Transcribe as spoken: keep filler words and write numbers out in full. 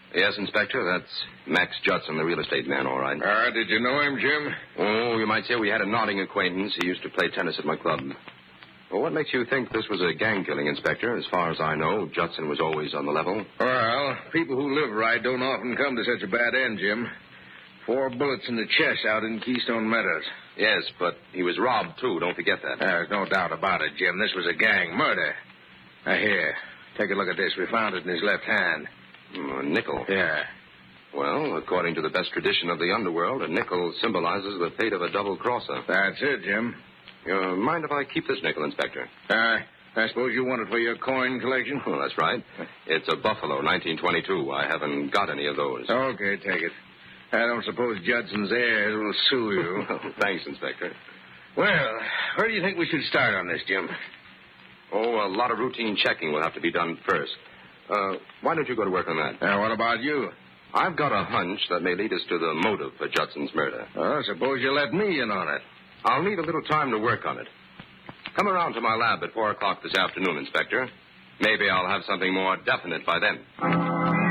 Yes, Inspector, that's Max Judson, the real estate man, all right. Ah, uh, did you know him, Jim? Oh, you might say we had a nodding acquaintance. He used to play tennis at my club. Well, what makes you think this was a gang killing, Inspector? As far as I know, Judson was always on the level. Well, people who live right don't often come to such a bad end, Jim. Four bullets in the chest out in Keystone Meadows. Yes, but he was robbed, too. Don't forget that. There's no doubt about it, Jim. This was a gang murder. Now, here, take a look at this. We found it in his left hand. Mm, a nickel. Yeah. Well, according to the best tradition of the underworld, a nickel symbolizes the fate of a double-crosser. That's it, Jim. You mind if I keep this nickel, Inspector? Uh, I suppose you want it for your coin collection? Well, that's right. It's a Buffalo, nineteen twenty-two. I haven't got any of those. Okay, take it. I don't suppose Judson's heirs will sue you. Thanks, Inspector. Well, where do you think we should start on this, Jim? Oh, a lot of routine checking will have to be done first. Uh, why don't you go to work on that? Now, what about you? I've got a hunch that may lead us to the motive for Judson's murder. Well, suppose you let me in on it. I'll need a little time to work on it. Come around to my lab at four o'clock this afternoon, Inspector. Maybe I'll have something more definite by then.